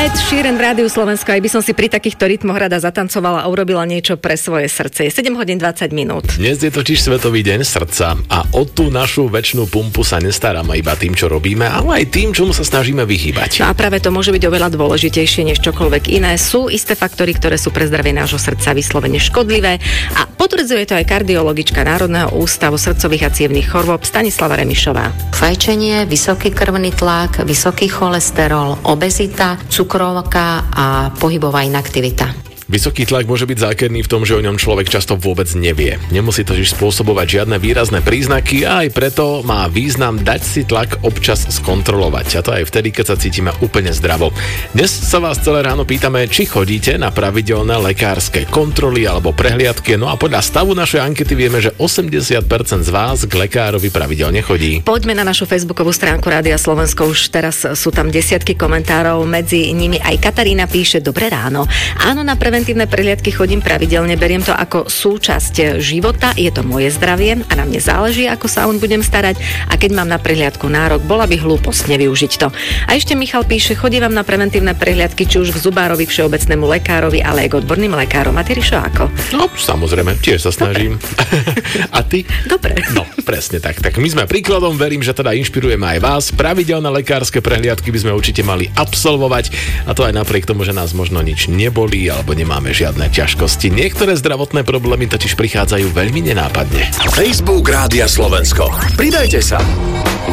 Ed Sheeran v Rádiu Slovensko, aj by som si pri takýchto rytmoch rada zatancovala a urobila niečo pre svoje srdce. Je 7 hodín 20 minút. Dnes je totiž Svetový deň srdca a o tú našu večnú pumpu sa nestaráme iba tým, čo robíme, ale aj tým, čomu sa snažíme vyhýbať. No a práve to môže byť oveľa dôležitejšie než čokoľvek iné. Sú isté faktory, ktoré sú pre zdravie nášho srdca vyslovene škodlivé a potvrdzuje to aj kardiologička Národného ústavu srdcových a cievnych chorôb Stanislava Remišová. Fajčenie, vysoký krvný tlak, vysoký cholesterol, obezita, cukrovka a pohybová inaktivita. Vysoký tlak môže byť zákerný v tom, že o ňom človek často vôbec nevie. Nemusí totiž spôsobovať žiadne výrazné príznaky a aj preto má význam dať si tlak občas skontrolovať. A to aj vtedy, keď sa cítime úplne zdravo. Dnes sa vás celé ráno pýtame, či chodíte na pravidelné lekárske kontroly alebo prehliadky. No a podľa stavu našej ankety vieme, že 80% z vás k lekárovi pravidelne chodí. Poďme na našu facebookovú stránku Rádia Slovensko. Už teraz sú tam desiatky komentárov, medzi nimi aj Katarína píše: Dobré ráno. Áno, na preventívne prehliadky chodím pravidelne, beriem to ako súčasť života, je to moje zdravie a na mne záleží, ako sa oň budem starať, a keď mám na prehliadku nárok, bola by hlúposť nevyužiť to. A ešte Michal píše: chodívam na preventívne prehliadky či už k zubárovi, všeobecnému lekárovi, ale aj k odborným lekárom. A ty, Rišo, ako? No, samozrejme, tiež sa snažím. A ty? Dobre. No, presne tak. Tak my sme príkladom, verím, že teda inšpirujeme aj vás. Pravidelné lekárske prehliadky by sme určite mali absolvovať, a to aj napriek tomu, že nás možno nič nebolí alebo nemáme žiadne ťažkosti. Niektoré zdravotné problémy totiž prichádzajú veľmi nenápadne. Facebook Rádia Slovensko. Pridajte sa.